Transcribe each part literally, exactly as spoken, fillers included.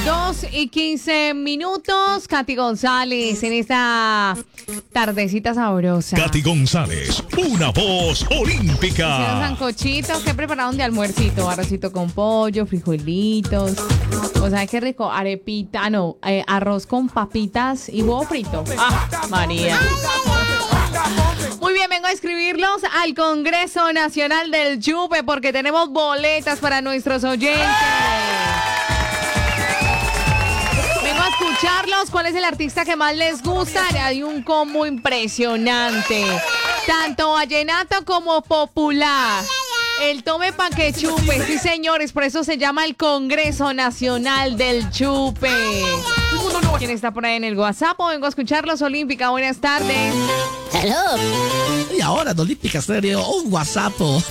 Dos y quince minutos. Katy González en esta tardecita sabrosa. Katy González, una voz olímpica. Hicieron sancochitos, ¿qué prepararon de almuercito? Arrocito con pollo, frijolitos. O sea, qué rico. Arepita, no, eh, arroz con papitas y huevo frito. ¡Ah, María! Muy bien, vengo a escribirlos al Congreso Nacional del Chupe porque tenemos boletas para nuestros oyentes. Vengo a escucharlos. ¿Cuál es el artista que más les gusta? Hay un combo impresionante. Tanto vallenato como popular. El tome pa' que chupe. Sí, señores, por eso se llama el Congreso Nacional del Chupe. ¿Quién está por ahí en el WhatsApp? O vengo a escucharlos, Olímpica. Buenas tardes. Hello. Y ahora, de Olímpica Stereo, un WhatsApp. Oh.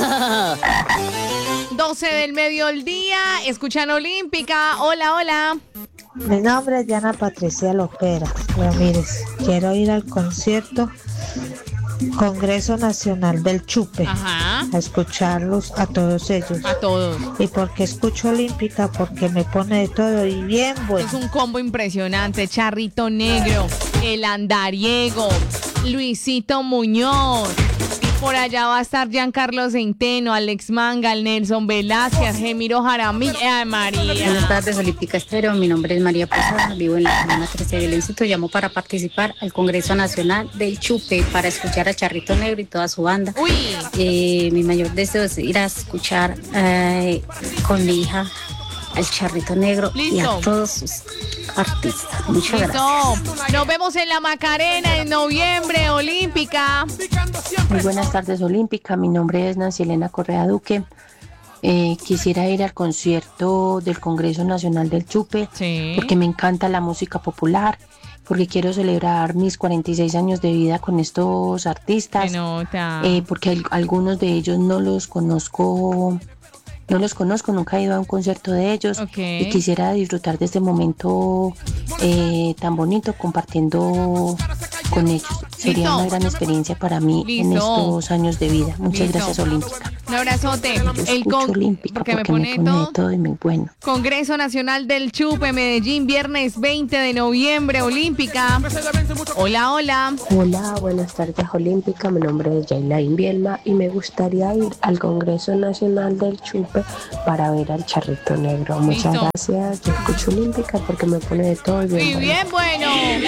doce del mediodía. Escuchan Olímpica. Hola, hola. Mi nombre es Diana Patricia Lopera Ramírez. Quiero ir al concierto Congreso Nacional del Chupe. Ajá. A escucharlos a todos ellos. A todos. ¿Y por qué escucho Olímpica? Porque me pone de todo y bien bueno. Es un combo impresionante. Charrito Negro, El Andariego, Luisito Muñoz. Por allá va a estar Giancarlo Centeno, Alex Mangal, Nelson Velázquez, Gemiro Jaramillo. ¡Ay, María! Buenas tardes, Olímpica Estéreo. Mi nombre es María Posada, vivo en la comuna trece del Éxito. Llamo para participar al Congreso Nacional del Chupe, para escuchar a Charrito Negro y toda su banda. ¡Uy! Eh, mi mayor deseo es ir a escuchar eh, con mi hija al Charrito Negro. Listo. Y a todos sus artistas. Muchas Listo. gracias. Nos vemos en la Macarena en noviembre, Olímpica. Muy buenas tardes, Olímpica. Mi nombre es Nancy Elena Correa Duque. Eh, quisiera ir al concierto del Congreso Nacional del Chupe, Sí. porque me encanta la música popular, porque quiero celebrar mis cuarenta y seis años de vida con estos artistas, Se nota. eh, porque al- algunos de ellos no los conozco. No los conozco, nunca he ido a un concierto de ellos. Ok. Y quisiera disfrutar de este momento eh, tan bonito compartiendo con ellos. Sería Listo. una gran experiencia para mí en Listo. estos años de vida. Muchas Listo. gracias, Olímpica. Un abrazote. Yo El escucho con... Olímpica porque porque, me me pone pone todo. de todo y muy bueno. Congreso Nacional del Chupe, Medellín, viernes veinte de noviembre, Olímpica. Hola, hola. Hola, buenas tardes, Olímpica. Mi nombre es Yailain Bielma y me gustaría ir al Congreso Nacional del Chupe para ver al Charrito Negro. Muchas Listo. gracias. Yo escucho Olímpica porque me pone de todo y bien Y bueno. bien bueno.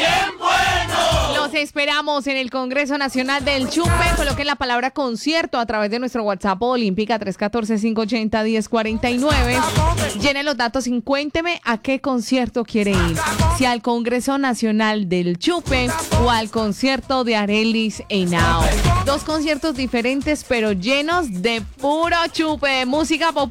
Los esperamos en el Congreso Nacional del Chupe. Coloquen la palabra concierto a través de nuestro WhatsApp Olímpica tres uno cuatro, cinco ocho cero, uno cero cuatro nueve. Llenen los datos y cuénteme a qué concierto quiere ir. Si al Congreso Nacional del Chupe o al concierto de Arelis Henao. Dos conciertos diferentes pero llenos de puro chupe, música popular.